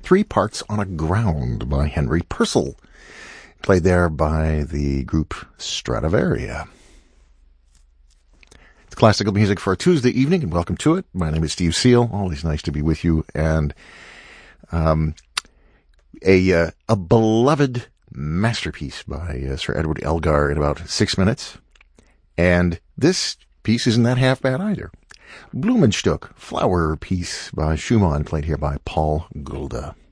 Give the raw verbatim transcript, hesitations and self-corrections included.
Three Parts on a Ground by Henry Purcell, played there by the group Stradivaria. It's classical music for a Tuesday evening, and welcome to it. My name is Steve Seal. Always nice to be with you. And um, a uh, a beloved masterpiece by uh, Sir Edward Elgar in about six minutes. And this piece isn't that half bad either. Blumenstück, Flower Piece by Schumann, played here by Paul Gulda.